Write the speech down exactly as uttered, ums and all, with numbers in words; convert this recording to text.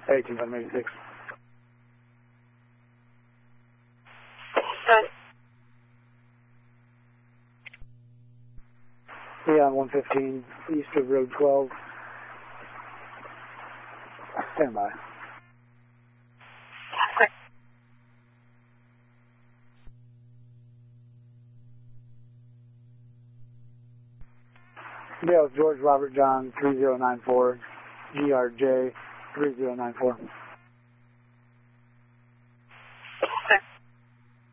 eighteen five eighty-six. Good. Yeah, one fifteen, east of Road twelve. Stand by. Quick. Yeah, George Robert John three zero nine four, G R J three zero nine four.